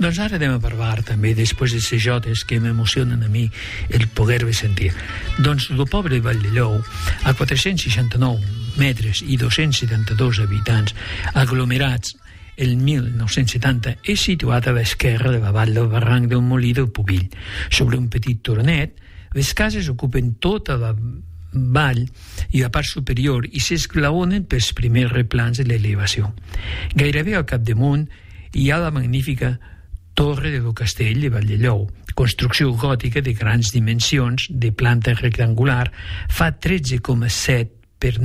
Doncs ara anem a parlar també, després de les jotes que m'emocionen a mi el poder-me sentir. Doncs el poble de Valldellou, a 469 metres i 272 habitants aglomerats el 1970, és situat a l'esquerra de la vall del barranc del Molí del Pubill. Sobre un petit turonet, les cases ocupen tota la vall i la part superior i s'esglaonen pels primers replans de l'elevació. Gairebé al capdamunt hi ha la magnífica Torre del Castell de Valldellou, construcció gòtica de grans dimensions, de planta rectangular, fa 13,7 per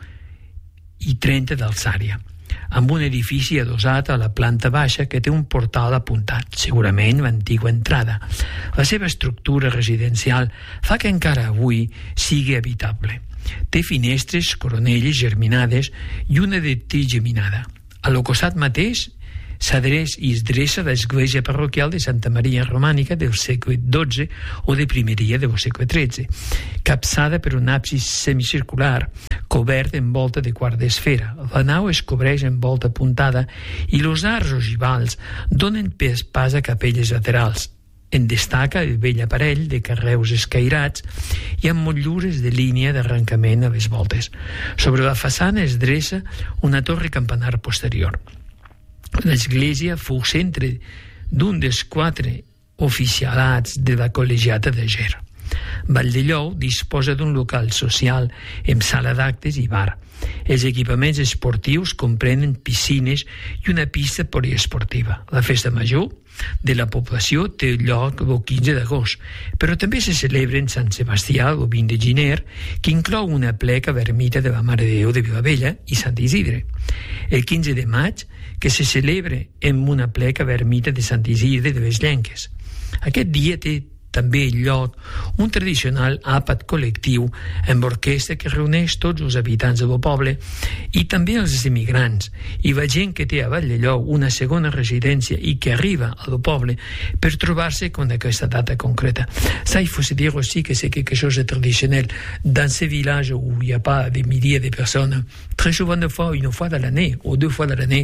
9 i 30 d'alçària, amb un edifici adossat a la planta baixa que té un portal apuntat, segurament l'antiga entrada. La seva estructura residencial fa que encara avui sigui habitable. Té finestres, coronelles germinades i una de tija geminada. A lo costat mateix s'adreça i es dreça l'església parroquial de Santa Maria Romànica del segle XII o de primeria del segle XIII, capçada per un absis semicircular, cobert en volta de quart d'esfera. La nau es cobreix en volta apuntada i els arcs ogivals donen pas a capelles laterals. En destaca el bell aparell de carreus escairats i amb motllures de línia d'arrencament a les voltes. Sobre la façana es dreça una torre campanar posterior. L'església fou centre d'un dels 4 oficialats de la col·legiata de Ger. Valldellou disposa d'un local social amb sala d'actes i bar. Els equipaments esportius comprenen piscines i una pista poliesportiva. La festa major de la població té lloc el 15 d'agost, però també se celebra en Sant Sebastià el 20 de gener, que inclou una pleca vermita de la Mare de Déu de Vilavella i Sant Isidre. El 15 de maig, que se celebra amb una pleca vermita de Sant Isidre de les Llenques. Aquest dia té també lloc un tradicional àpat col·lectiu amb orquestra que reuneix tots els habitants del poble i també els emigrants i la gent que té a Valldellou una segona residència i que arriba al poble per trobar-se con aquesta data concreta. Ça, il faut se dire aussi que c'est quelque chose de traditionnel dans ces villages où il n'y a pas des milliers de personnes. Très souvent, une fois dans l'année ou 2 fois dans l'année,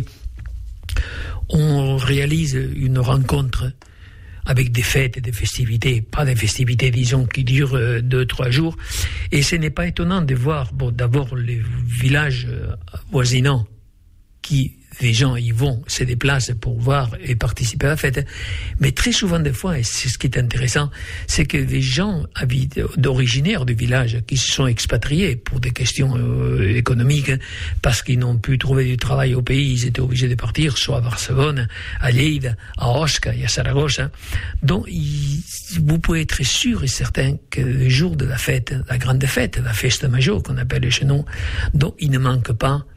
on réalise une rencontre avec des fêtes et des festivités, pas des festivités, disons, qui durent 2-3 jours. Et ce n'est pas étonnant de voir, d'abord, les villages voisinants qui, les gens y vont, se déplacent pour voir et participer à la fête. Mais très souvent, des fois, et c'est ce qui est intéressant, c'est que les gens d'originaires du village qui se sont expatriés pour des questions économiques, parce qu'ils n'ont pu trouver du travail au pays, ils étaient obligés de partir, soit à Barcelone, à Lleida, à Osca et à Saragossa. Donc, vous pouvez être sûr et certain que le jour de la fête, la grande fête, la festa majeure qu'on appelle chez nous, donc il ne manque pas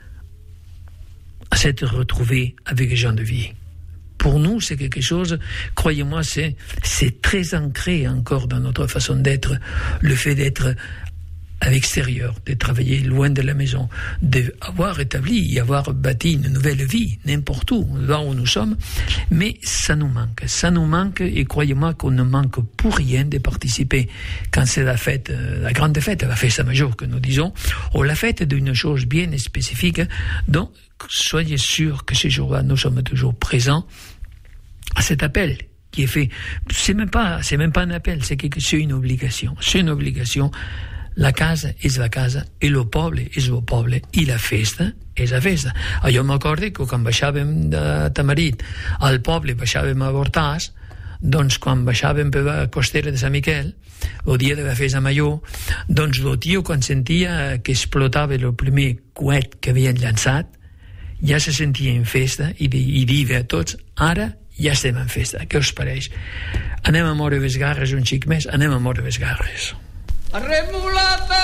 à s'être retrouvé avec les gens de vie. Pour nous, c'est quelque chose, croyez-moi, c'est très ancré encore dans notre façon d'être, le fait d'être à l'extérieur, de travailler loin de la maison, d'avoir établi et avoir bâti une nouvelle vie, n'importe où, là où nous sommes, mais ça nous manque, et croyez-moi qu'on ne manque pour rien de participer quand c'est la fête, la grande fête, la festa majeure que nous disons, ou la fête d'une chose bien spécifique, donc soyez sûrs que ces jours-là, nous sommes toujours présents à cet appel qui est fait. C'est même pas un appel, c'est une obligation. C'est une obligation. La casa és la casa i el poble és el poble i la festa és la festa. Jo m'acordo que quan baixàvem de Tamarit al poble, baixàvem a Bortàs, doncs quan baixàvem per la costera de Sant Miquel, el dia de la festa major, doncs el tio quan sentia que explotava el primer coet que havien llançat, ja se sentia en festa i diva a tots, ara ja estem en festa. Què us pareix? Anem a moure les garres un xic més? Anem a moure les garres. Arremolata!